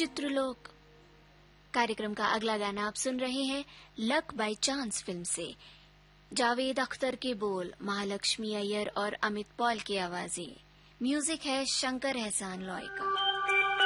चित्रलोक कार्यक्रम का अगला गाना आप सुन रहे हैं लक बाय चांस फिल्म से। जावेद अख्तर के बोल, महालक्ष्मी अय्यर और अमित पॉल की आवाजें। म्यूजिक है शंकर एहसान लॉय का।